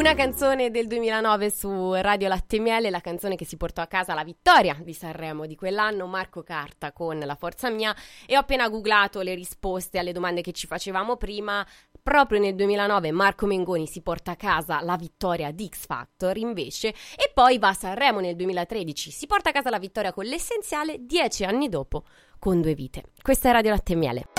Una canzone del 2009 su Radio Latte e Miele, la canzone che si portò a casa la vittoria di Sanremo di quell'anno, Marco Carta con La Forza Mia, e ho appena googlato le risposte alle domande che ci facevamo prima. Proprio nel 2009 Marco Mengoni si porta a casa la vittoria di X Factor invece, e poi va a Sanremo nel 2013, si porta a casa la vittoria con L'Essenziale 10 anni dopo con Due Vite. Questa è Radio Latte e Miele.